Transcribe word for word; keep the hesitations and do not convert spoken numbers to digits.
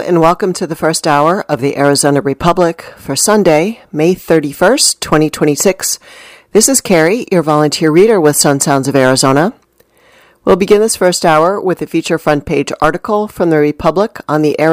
and welcome to the first hour of the Arizona Republic for Sunday, May thirty-first, twenty twenty-six. This is Carrie, your volunteer reader with Sun Sounds of Arizona. We'll begin this first hour with a feature front page article from the Republic on the Arizona